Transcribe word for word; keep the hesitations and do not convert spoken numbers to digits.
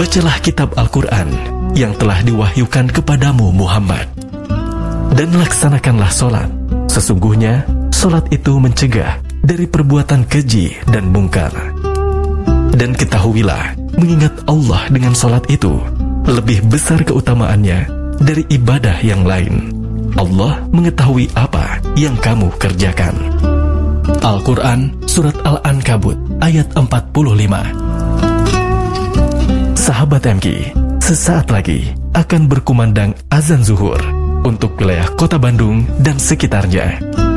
bacalah kitab Al-Quran yang telah diwahyukan kepadamu Muhammad. Dan laksanakanlah solat. Sesungguhnya solat itu mencegah dari perbuatan keji dan mungkar. Dan ketahuilah, mengingat Allah dengan solat itu lebih besar keutamaannya dari ibadah yang lain. Allah mengetahui apa yang kamu kerjakan. Al-Quran Surat Al-Ankabut ayat empat puluh lima. Sahabat M Q, sesaat lagi akan berkumandang azan zuhur untuk wilayah Kota Bandung dan sekitarnya.